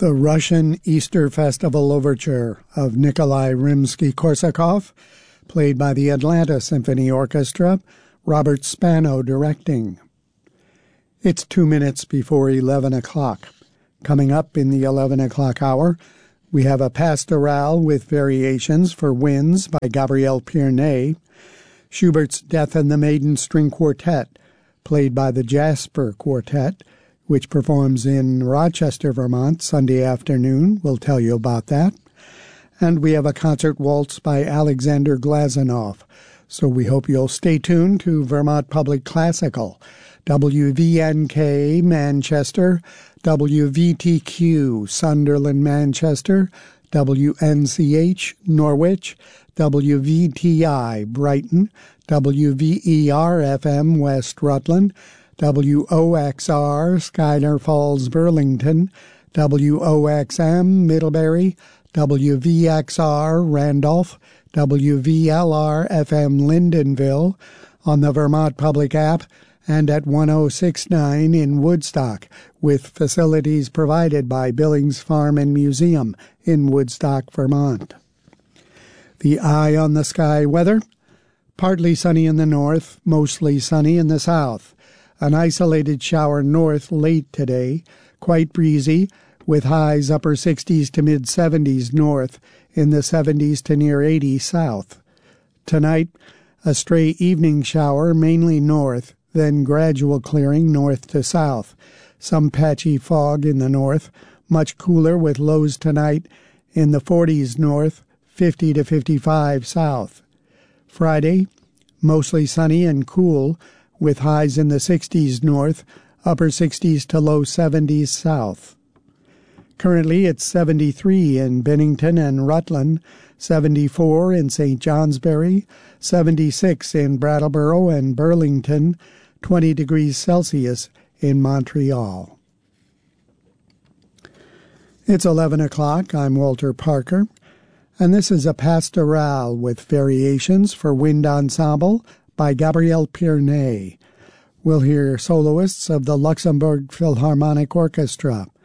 The Russian Easter Festival Overture of Nikolai Rimsky-Korsakov, played by the Atlanta Symphony Orchestra, Robert Spano directing. It's 2 minutes before 11 o'clock. Coming up in the 11 o'clock hour, we have a Pastoral with variations for winds by Gabriel Pierney, Schubert's Death and the Maiden String Quartet, played by the Jasper Quartet, which performs in Rochester, Vermont, Sunday afternoon. We'll tell you about that. And we have a concert waltz by Alexander Glazunov. So we hope you'll stay tuned to Vermont Public Classical, WVNK Manchester, WVTQ Sunderland Manchester, WNCH Norwich, WVTI Brighton, WVER-FM West Rutland, WOXR Schuyler Falls Burlington, WOXM Middlebury, WVXR Randolph, WVLR-FM Lyndonville, on the Vermont Public app, and at 1069 in Woodstock, with facilities provided by Billings Farm and Museum in Woodstock, Vermont. The eye on the sky weather: partly sunny in the north, mostly sunny in the south. An isolated shower north late today, quite breezy, with highs upper 60s to mid-70s north, in the 70s to near 80 south. Tonight, a stray evening shower mainly north, then gradual clearing north to south. Some patchy fog in the north, much cooler with lows tonight in the 40s north, 50 to 55 south. Friday, mostly sunny and cool, with highs in the 60s north, upper 60s to low 70s south. Currently, it's 73 in Bennington and Rutland, 74 in St. Johnsbury, 76 in Brattleboro and Burlington, 20 degrees Celsius in Montreal. It's 11 o'clock. I'm Walter Parker, and this is a Pastoral with variations for wind ensemble by Gabriel Pierney. We'll hear soloists of the Luxembourg Philharmonic Orchestra,